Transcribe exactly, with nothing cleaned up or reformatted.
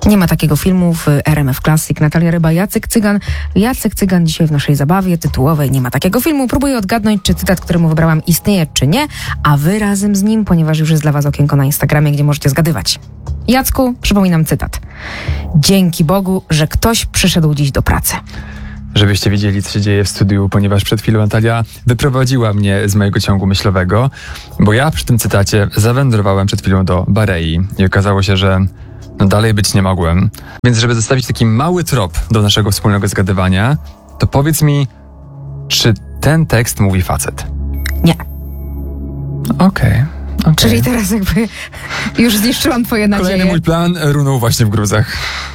Nie ma takiego filmu w R M F Classic. Natalia Ryba, Jacek Cygan. Jacek Cygan dzisiaj w naszej zabawie tytułowej Nie ma takiego filmu. Próbuję odgadnąć, czy cytat, któremu wybrałam, istnieje, czy nie, a wy razem z nim, ponieważ już jest dla was okienko na Instagramie, gdzie możecie zgadywać. Jacku, przypominam cytat. Dzięki Bogu, że ktoś przyszedł dziś do pracy. Żebyście wiedzieli, co się dzieje w studiu, ponieważ przed chwilą Natalia wyprowadziła mnie z mojego ciągu myślowego, bo ja przy tym cytacie zawędrowałem przed chwilą do Barei i okazało się, że no dalej być nie mogłem. Więc żeby zostawić taki mały trop do naszego wspólnego zgadywania, to powiedz mi, czy ten tekst mówi facet? Nie. Okej. Okay, okay. Czyli teraz jakby już zniszczyłam twoje nadzieje. Kolejny mój plan runął właśnie w gruzach.